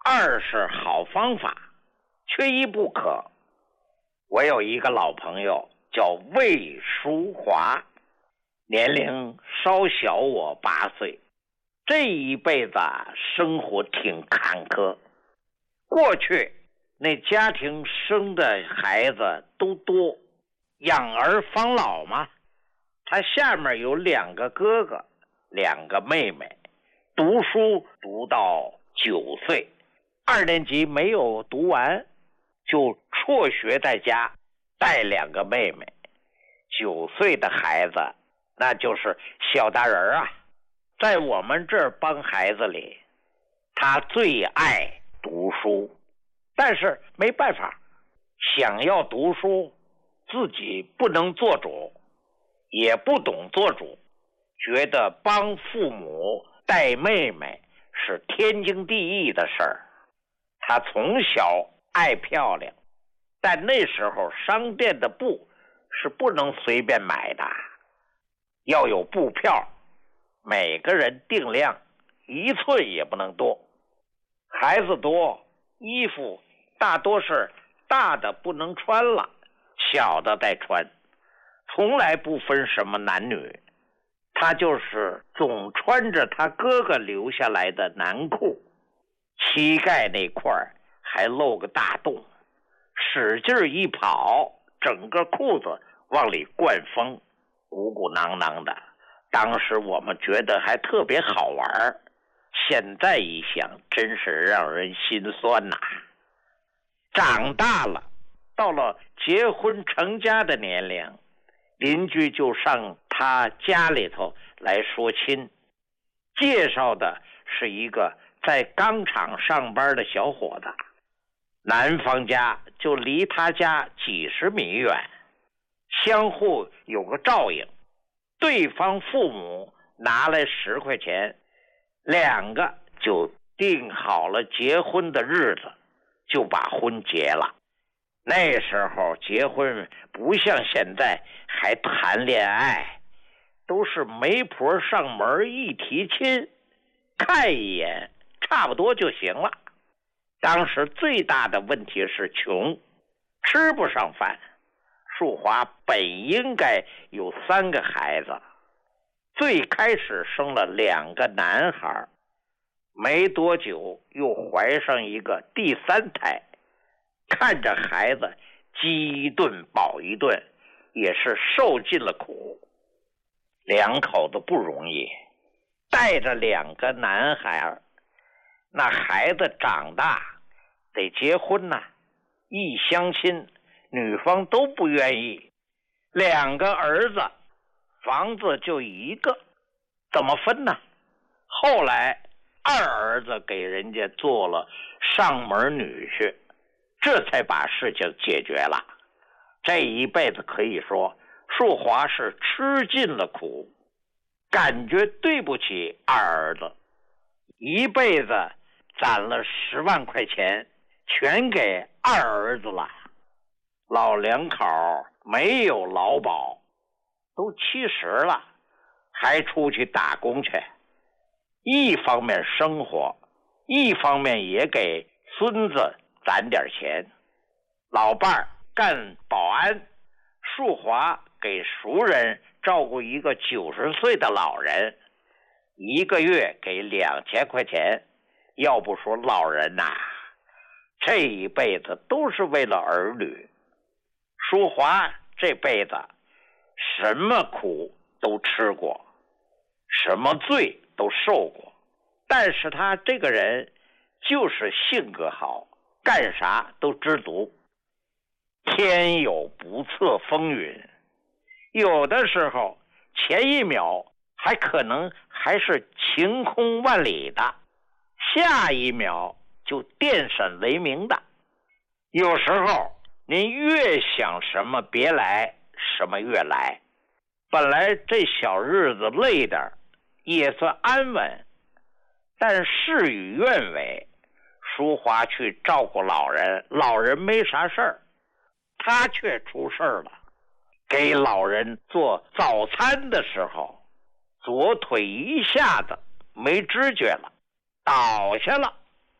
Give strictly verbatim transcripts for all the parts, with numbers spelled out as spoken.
二是好方法，缺一不可。我有一个老朋友叫魏淑华，年龄稍小我八岁，这一辈子生活挺坎坷。过去那家庭生的孩子都多，养儿防老嘛。他下面有两个哥哥，两个妹妹，读书读到九岁，二年级没有读完，就辍学在家带两个妹妹。九岁的孩子那就是小大人啊，在我们这儿帮孩子里，他最爱读书，但是没办法，想要读书自己不能做主，也不懂做主，觉得帮父母带妹妹是天经地义的事儿。他从小爱漂亮，但那时候商店的布是不能随便买的，要有布票，每个人定量，一寸也不能多。孩子多，衣服大多是大的不能穿了，小的再穿，从来不分什么男女。他就是总穿着他哥哥留下来的男裤，膝盖那块还露个大洞，使劲一跑，整个裤子往里灌风，鼓鼓囊囊的。当时我们觉得还特别好玩，现在一想真是让人心酸呐。长大了，到了结婚成家的年龄，邻居就上他家里头来说亲，介绍的是一个在钢厂上班的小伙子，男方家就离他家几十米远，相互有个照应。对方父母拿来十块钱，两个就定好了结婚的日子，就把婚结了。那时候结婚不像现在还谈恋爱，都是媒婆上门一提亲，看一眼差不多就行了。当时最大的问题是穷，吃不上饭。淑华本应该有三个孩子，最开始生了两个男孩，没多久又怀上一个第三胎，看着孩子饥一顿饱一顿，也是受尽了苦。两口子不容易，带着两个男孩，那孩子长大得结婚呐、啊，一相亲女方都不愿意，两个儿子房子就一个，怎么分呢？后来二儿子给人家做了上门女婿，这才把事情解决了。这一辈子可以说淑华是吃尽了苦，感觉对不起二儿子，一辈子攒了十万块钱全给二儿子了。老两口没有劳保，都七十了，还出去打工去，一方面生活，一方面也给孙子攒点钱。老伴儿干保安，淑华给熟人照顾一个九十岁的老人，一个月给两千块钱。要不说老人呐、啊，这一辈子都是为了儿女。淑华这辈子什么苦都吃过，什么罪都受过，但是他这个人就是性格好，干啥都知足。天有不测风云，有的时候前一秒还可能还是晴空万里的，下一秒就电闪雷鸣的。有时候您越想什么别来，什么越来。本来这小日子累点也算安稳，但事与愿违，淑华去照顾老人，老人没啥事儿，他却出事儿了。给老人做早餐的时候，左腿一下子没知觉了，倒下了，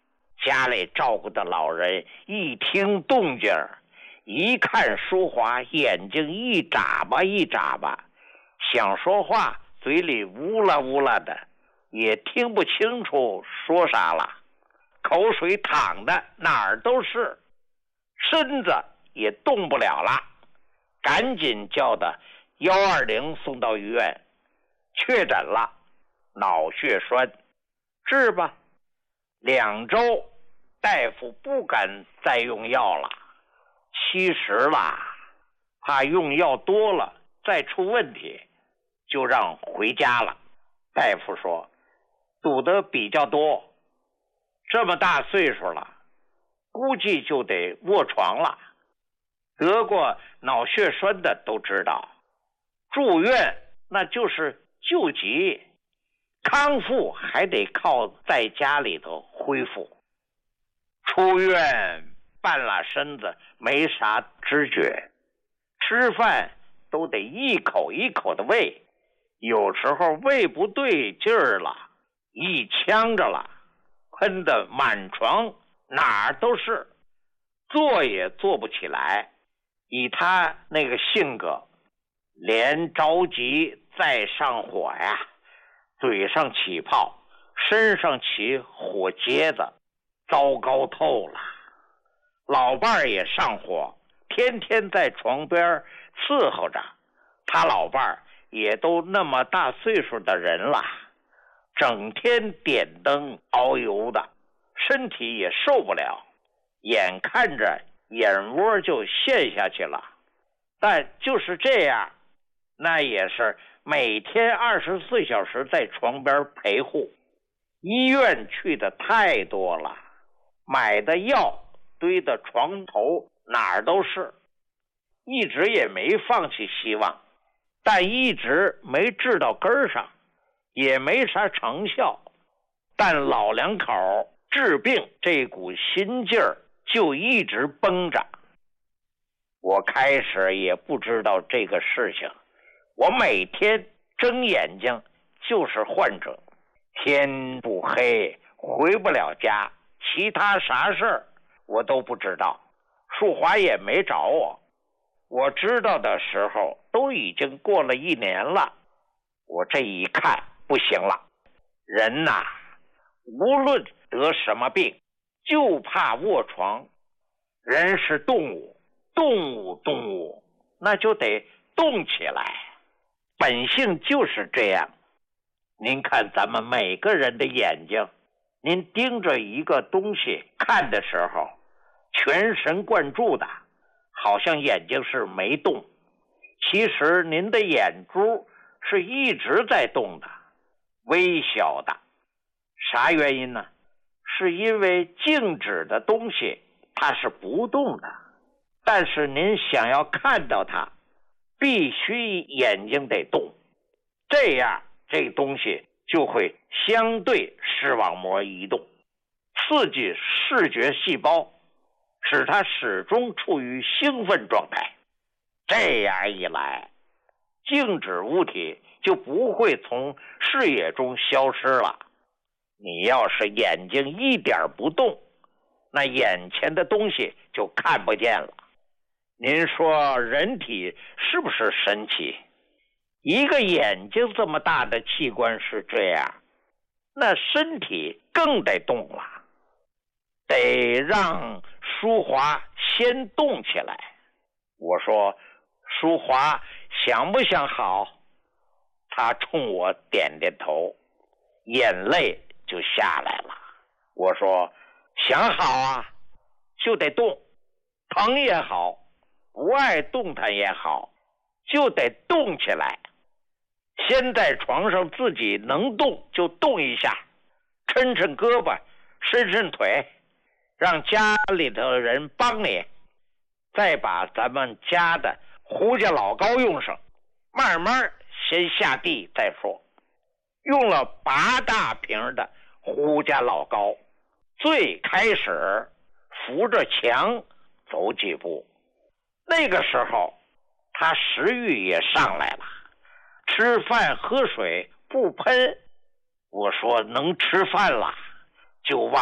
家里照顾的老人一听动静，一看淑华，眼睛一眨巴一眨巴，想说话嘴里呜啦呜啦的，也听不清楚说啥了，口水淌的哪儿都是，身子也动不了了，赶紧叫的一二零送到医院，确诊了脑血栓，治吧。两周，大夫不敢再用药了，其实啦，怕用药多了再出问题，就让回家了。大夫说赌得比较多，这么大岁数了，估计就得卧床了。得过脑血栓的都知道，住院那就是救急，康复还得靠在家里头恢复。出院半拉身子没啥知觉，吃饭都得一口一口的喂，有时候喂不对劲儿了，一呛着了，喷得满床哪儿都是，坐也坐不起来。以他那个性格，连着急再上火呀，嘴上起泡，身上起火疖子，糟糕透了。老伴儿也上火，天天在床边伺候着，他老伴儿也都那么大岁数的人了，整天点灯熬油的，身体也受不了，眼看着眼窝就陷下去了。但就是这样，那也是每天二十四小时在床边陪护，医院去的太多了，买的药堆的床头哪儿都是，一直也没放弃希望，但一直没治到根上，也没啥成效。但老两口治病这股心劲儿就一直绷着。我开始也不知道这个事情，我每天睁眼睛就是患者，天不黑回不了家，其他啥事儿我都不知道。淑华也没找我，我知道的时候都已经过了一年了。我这一看不行了，人呐，无论得什么病，就怕卧床。人是动物，动物动物，那就得动起来，本性就是这样。您看咱们每个人的眼睛，您盯着一个东西看的时候，全神贯注的，好像眼睛是没动，其实您的眼珠是一直在动的，微小的。啥原因呢？是因为静止的东西它是不动的，但是您想要看到它，必须眼睛得动，这样这东西就会相对视网膜移动，刺激视觉细胞，使它始终处于兴奋状态。这样一来，静止物体就不会从视野中消失了。你要是眼睛一点不动，那眼前的东西就看不见了。您说人体是不是神奇？一个眼睛这么大的器官是这样，那身体更得动了，得让淑华先动起来。我说淑华想不想好？她冲我点点头，眼泪就下来了。我说想好啊，就得动，疼也好，不爱动弹也好，就得动起来。先在床上自己能动就动一下，抻抻胳膊，伸伸腿，让家里头的人帮你，再把咱们家的胡家老膏用上，慢慢先下地再说。用了八大瓶的胡家老膏，最开始扶着墙走几步，那个时候他食欲也上来了，吃饭喝水不喷。我说能吃饭了，就往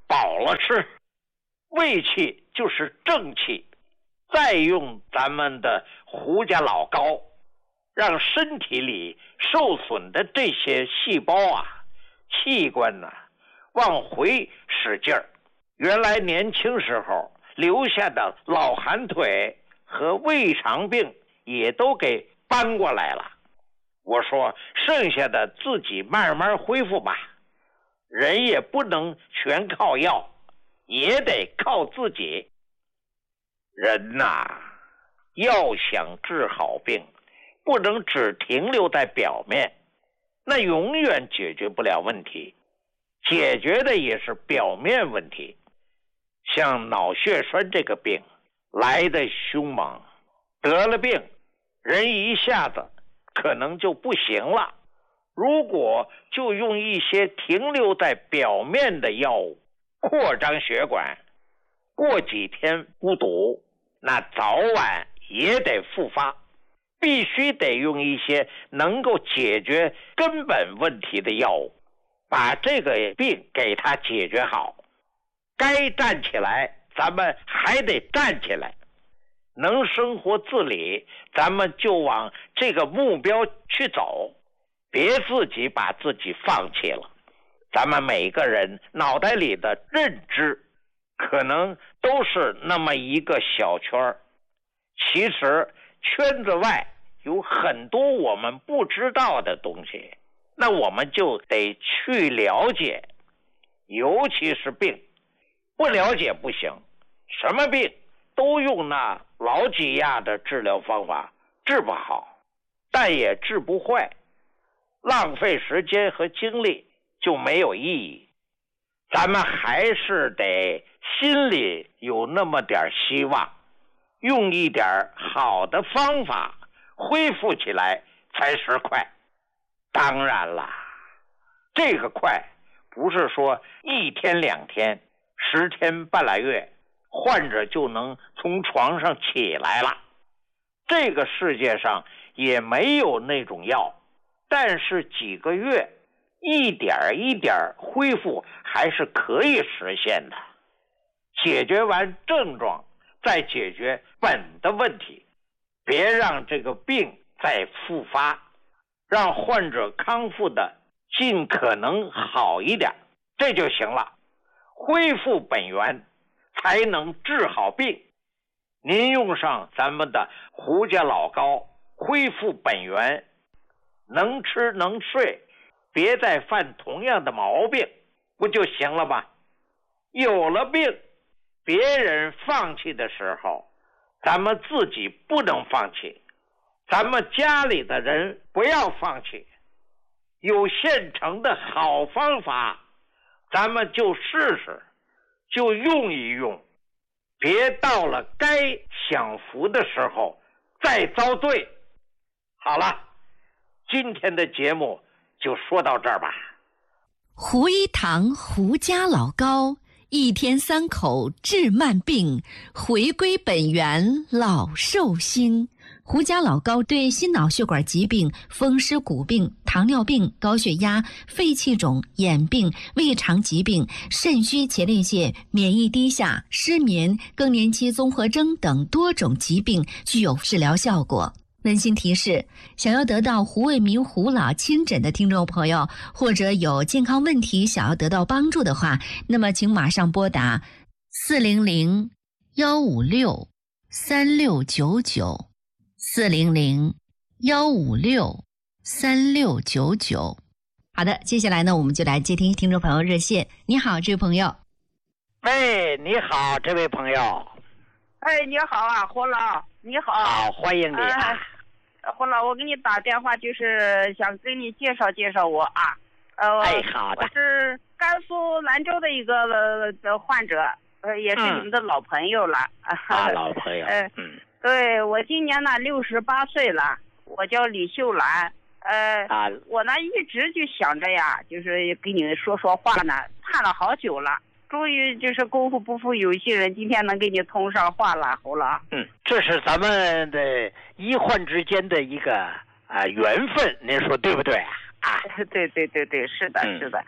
饱了吃，胃气就是正气，再用咱们的胡家老膏，让身体里受损的这些细胞啊、器官呢、啊，往回使劲儿。原来年轻时候留下的老寒腿和胃肠病也都给搬过来了。我说剩下的自己慢慢恢复吧，人也不能全靠药，也得靠自己。人呐，要想治好病，不能只停留在表面，那永远解决不了问题，解决的也是表面问题。像脑血栓这个病来得凶猛，得了病人一下子可能就不行了。如果就用一些停留在表面的药物扩张血管，过几天不堵，那早晚也得复发。必须得用一些能够解决根本问题的药物，把这个病给它解决好。该站起来咱们还得站起来，能生活自理咱们就往这个目标去走，别自己把自己放弃了。咱们每个人脑袋里的认知可能都是那么一个小圈，其实圈子外有很多我们不知道的东西，那我们就得去了解。尤其是病，不了解不行，什么病都用那老几样的治疗方法治不好，但也治不坏，浪费时间和精力就没有意义。咱们还是得心里有那么点希望，用一点好的方法恢复起来才是快。当然了，这个快不是说一天两天、十天半拉月患者就能从床上起来了。这个世界上也没有那种药，但是几个月一点一点恢复还是可以实现的。解决完症状，再解决本的问题，别让这个病再复发，让患者康复的尽可能好一点，这就行了。恢复本源才能治好病。您用上咱们的胡家老膏，恢复本源，能吃能睡，别再犯同样的毛病，不就行了吗？有了病，别人放弃的时候，咱们自己不能放弃，咱们家里的人不要放弃。有现成的好方法，咱们就试试，就用一用，别到了该享福的时候再遭罪。好了，今天的节目就说到这儿吧。 胡一堂胡家老膏，一天三口治慢病，回归本源老寿星。胡家老膏对心脑血管疾病、风湿骨病、糖尿病、高血压、肺气肿、眼病、胃肠疾病、肾虚前列腺、免疫低下、失眠、更年期综合征等多种疾病具有治疗效果。温馨提示，想要得到胡卫民胡老亲诊的听众朋友，或者有健康问题想要得到帮助的话，那么请马上拨打四零零幺五六三六九九四零零幺五六三六九九。好的，接下来呢，我们就来接听听众朋友热线。你好，这位朋友。 喂，你好，这位朋友。 哎，你好啊，胡老，你好。 好，欢迎你啊。 呃、胡老，我给你打电话就是想跟你介绍介绍我啊。呃， 哎，好的。 我是甘肃兰州的一个呃的患者，呃，也是你们的老朋友了。 嗯、啊，老朋友。 呃、嗯。对，我今年呢六十八岁了，我叫李秀兰。呃，啊，我呢一直就想着呀，就是跟你说说话呢，盼了好久了。终于就是功夫不负有心人，今天能给你通上话了，胡老。 嗯，这是咱们的医患之间的一个啊、呃、缘分，您说对不对啊？ 对对对对，是的，是的。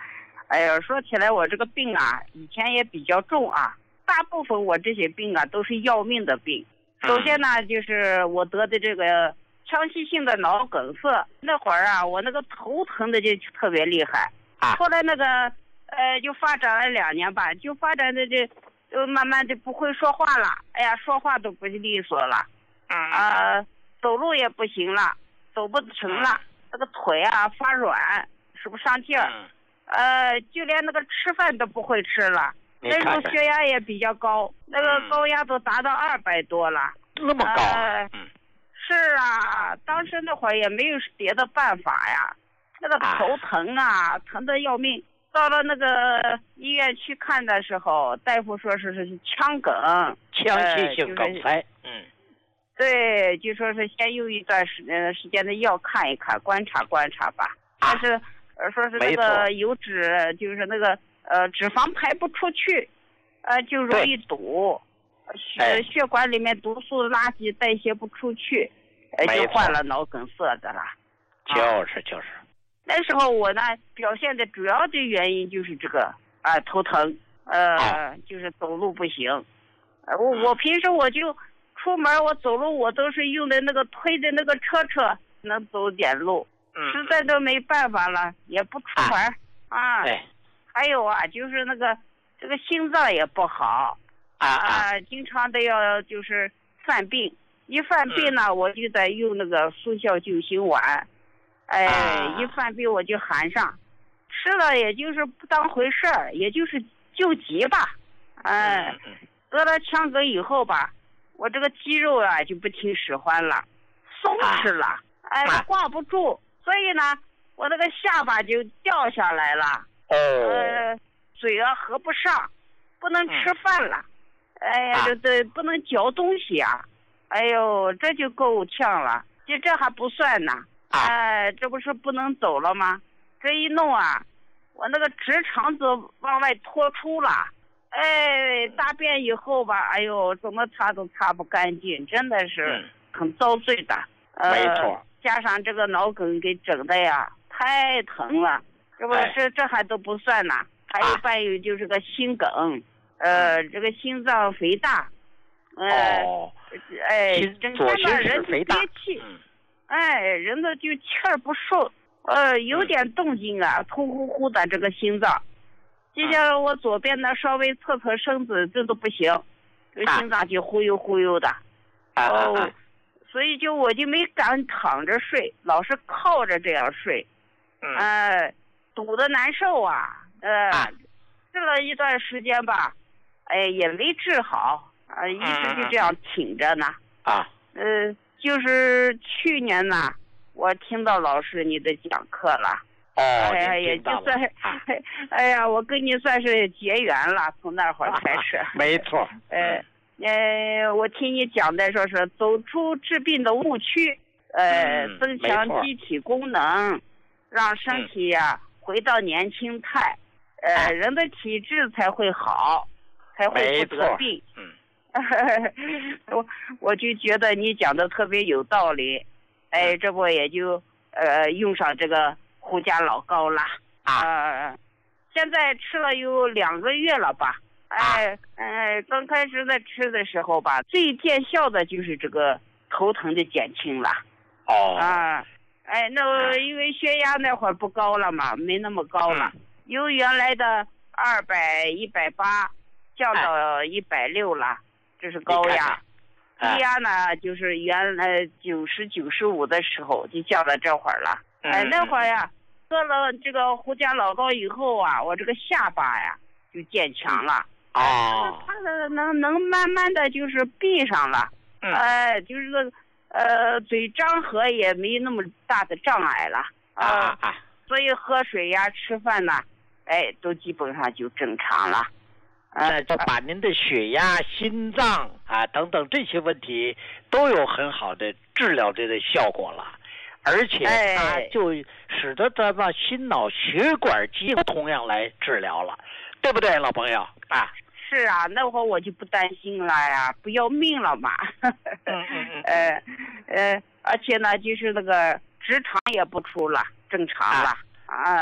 哎呀，说起来我这个病啊，以前也比较重啊，大部分我这些病啊都是要命的病。首先呢，就是我得的这个腔隙性的脑梗塞，那会儿啊，我那个头疼的就特别厉害。后来那个呃，就发展了两年吧，就发展的这，就慢慢的不会说话了。哎呀，说话都不利索了，啊、呃，走路也不行了，走不成了，那个腿啊发软，使不上劲儿。呃，就连那个吃饭都不会吃了。那时候血压也比较高，那个高压都达到二百多了。 那么高、 呃？是啊，当时那会儿也没有别的办法呀，那个头疼啊，啊疼得要命。到了那个医院去看的时候，大夫说是是腔梗， 腔隙性梗塞。呃就是、嗯， 对，就说是先用一段时间时间的药看一看，观察观察吧。但是。啊呃，说是那个油脂，就是那个呃脂肪排不出去，呃就容易堵，血血管里面毒素垃圾代谢不出去，呃就患了脑梗塞的了。 就是就是。 那时候我呢表现的主要的原因就是这个啊、呃、头疼，呃、啊、就是走路不行，呃我我平时我就出门我走路我都是用的那个推的那个车车能走点路。实在都没办法了，也不出门啊。 对。 还有啊，就是那个这个心脏也不好啊啊，经常的要就是犯病，一犯病呢，我就得用那个速效救心丸，哎，一犯病我就含上，吃了也就是不当回事儿，也就是救急吧。哎，得了腔梗以后吧，我这个肌肉啊就不听使唤了，松弛了，哎，挂不住。所以呢，我那个下巴就掉下来了， 哦， 呃，嘴啊合不上，不能吃饭了，嗯、哎呀，这这不能嚼东西啊，哎呦，这就够呛了。就这还不算呢，哎、呃，这不是不能走了吗？这一弄啊，我那个直肠子往外脱出了，哎，大便以后吧，哎呦，怎么擦都擦不干净，真的是很遭罪的。呃、 没错。 加上这个脑梗给整的呀，太疼了，这不这这还都不算呢，还有伴有就是个心梗，呃，这个心脏肥大，呃， 哦， 哎，整天呢人就憋气，哎，人的就气儿不顺，呃，有点动静啊，突呼呼的这个心脏，就像我左边呢稍微侧侧身子，这都不行，这个心脏就忽悠忽悠的，哦。所以就我就没敢躺着睡，老是靠着这样睡， 嗯， 呃，堵得难受啊，呃，治了一段时间吧，哎，也没治好，啊、呃，一直就这样挺着呢， 啊， 呃，就是去年呢，我听到老师你的讲课了， 哦， 哎呀，也就算，啊、哎呀，我跟你算是结缘了，从那会儿开始， 啊、没错， 呃。呃，我听你讲的说是走出治病的误区，呃， 嗯、 增强机体功能，让身体呀、啊、回到年轻态，呃、啊，人的体质才会好，才会不得病。 嗯， 我我就觉得你讲的特别有道理，哎，这不也就呃用上这个胡家老膏了啊、呃，现在吃了有两个月了吧。哎，哎，刚开始在吃的时候吧，最见效的就是这个头疼的减轻了。 哦。 啊，哎，那因为血压那会儿不高了嘛，没那么高了，嗯、由原来的二百一百八降到一百六了，这是高压。低压呢，就是原来九十九十五的时候就降到这会儿了。 嗯、 哎，那会儿呀，喝了这个胡家老膏以后啊，我这个下巴呀就渐强了。 哦， 他的能能慢慢的就是闭上了， 嗯， 呃，就是个呃嘴张合也没那么大的障碍了， 啊啊啊， 所以喝水呀、吃饭呐，哎，都基本上就正常了。 呃，就把您的血压、心脏啊等等这些问题都有很好的治疗这个效果了，而且它就使得咱们心脑血管疾病同样来治疗了。对不对，老朋友啊？ 是啊，那会儿我就不担心了呀，不要命了嘛。 嗯嗯嗯。 呃呃，而且呢，就是那个直肠也不出了，正常了。哎，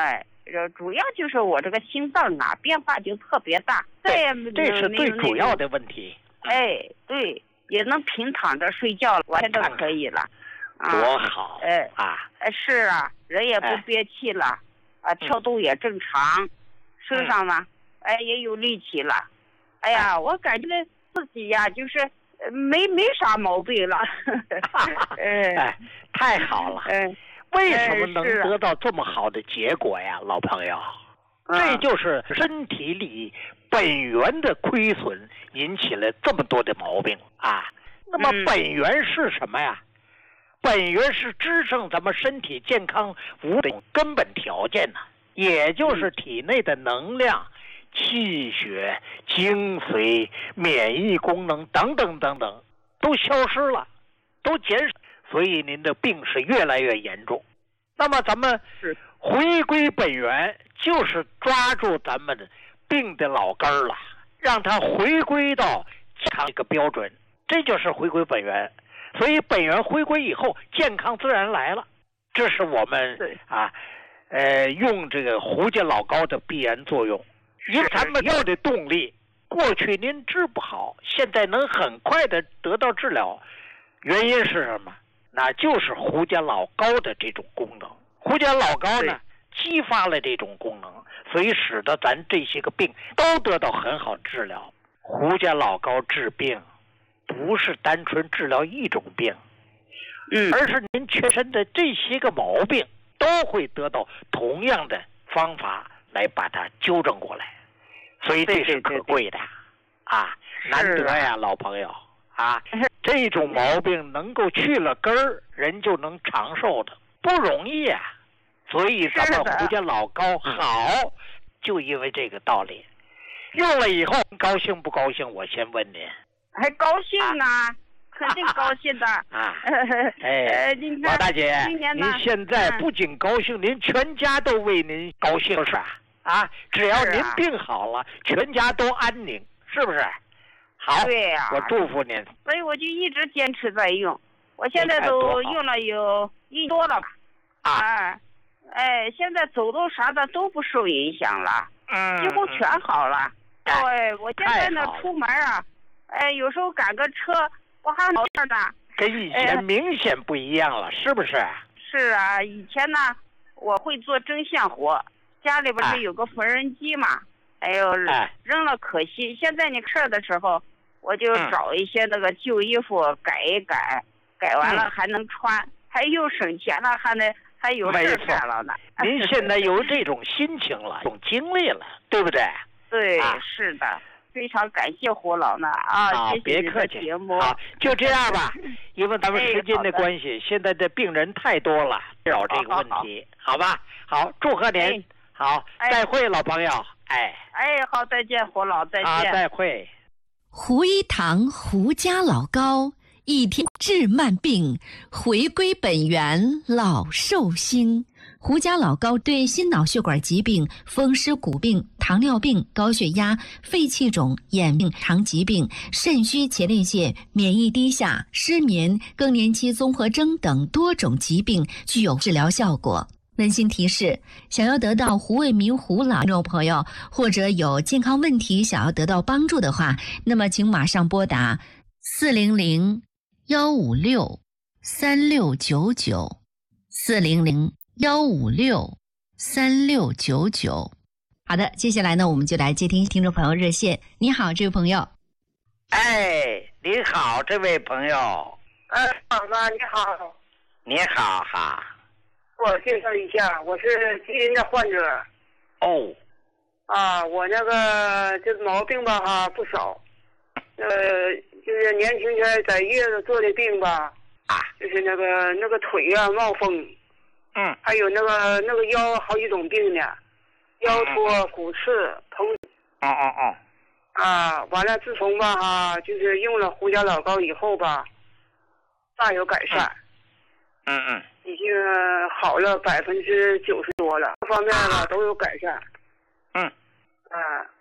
主要就是我这个心脏啊变化就特别大，再也没这是最主要的问题。 哎，对，也能平躺着睡觉，完全都可以了。 多好！ 哎啊， 哎是啊，人也不憋气了，啊，跳动也正常，身上呢，哎也有力气了。哎呀，我感觉自己呀，就是没没啥毛病了。 哎，太好了！ 哎， 为什么能得到这么好的结果呀，老朋友？这就是身体里本源的亏损引起了这么多的毛病啊。那么本源是什么呀？本源是支撑咱们身体健康五种根本条件呢，也就是体内的能量、气血、精髓、免疫功能等等等等都消失了，都减少，所以您的病是越来越严重。那么咱们回归本源，就是抓住咱们的病的老根儿了，让它回归到健康一个标准，这就是回归本源。所以本源回归以后，健康自然来了。这是我们啊，呃，用这个胡家老高的必然作用。因为咱们要的动力，过去您治不好，现在能很快的得到治疗，原因是什么？那就是胡家老高的这种功能。胡家老高呢，激发了这种功能，所以使得咱这些个病都得到很好治疗。胡家老高治病不是单纯治疗一种病， 嗯， 而是您全身的这些个毛病都会得到同样的方法来把它纠正过来，所以这是可贵的。啊，难得呀，老朋友啊，这种毛病能够去了根儿，人就能长寿的，不容易啊。所以咱们胡家老高好，就因为这个道理。用了以后高兴不高兴？我先问您。 还高兴呢，啊、肯定高兴的啊！哎，王大姐，您现在不仅高兴，您全家都为您高兴是吧？啊，只要您病好了，啊、全家都安宁，是不是？好， 对呀、啊， 我祝福您。 所以我就一直坚持在用，我现在都用了有一多了吧？啊，哎，现在走动啥的都不受影响了， 嗯， 几乎全好了。对、哎，我现在呢出门啊。哎，有时候赶个车，我还好点呢。 跟以前明显不一样了，哎、是不是？ 是啊，以前呢，我会做针线活，家里不是有个缝纫机嘛？哎呦， 哎、 扔了可惜。现在你事儿的时候，我就找一些那个旧衣服改一改，嗯、改完了还能穿，嗯、还又省钱了，还能还有事干了呢。 您现在有这种心情了，这种经历了，对不对？ 对，啊、是的。非常感谢胡老呢啊！谢谢别客气。 节目好，就这样吧，因为咱们时间的关系，哎、现在的病人太多了，找这个问题，好, 好, 好吧？好，祝贺您，哎、好，再会，老朋友，哎， 哎，好，再见，胡老，再见， 啊，再会。 胡一堂胡家老高，一天治慢病，回归本源，老寿星。胡家老高对心脑血管疾病、风湿骨病、糖尿病、高血压、肺气肿、眼病、肠疾病、肾虚前列腺、免疫低下、失眠、更年期综合征等多种疾病具有治疗效果。温馨提示：想要得到胡卫民胡老听众朋友，或者有健康问题想要得到帮助的话，那么请马上拨打四零零幺五六三六九九四零零。幺五六三六九九。好的，接下来呢，我们就来接听听众朋友热线。你好，这位朋友。 哎，你好，这位朋友。 哎，嫂子，你好。 你好哈。 我介绍一下，我是吉林的患者。 哦。 啊，我那个这个毛病吧哈不少，呃，就是年轻前在月子做的病吧， 啊， 就是那个那个腿啊冒风。 嗯， 还有那个那个腰好几种病呢，腰脱、骨刺、疼。 哦哦哦。 啊，完了，自从吧哈，就是用了胡家老高以后吧，大有改善。 嗯嗯。 已经好了百分之九十多了，各方面吧都有改善。 嗯。 啊，